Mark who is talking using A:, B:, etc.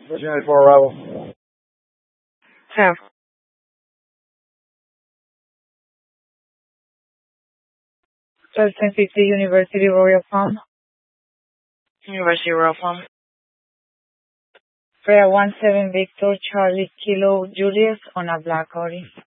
A: Virginia 4 arrival.
B: Have. St. University Royal Palm.
C: University Royal Palm.
B: Freya 17 Victor Charlie Kilo Julius on a black Audi.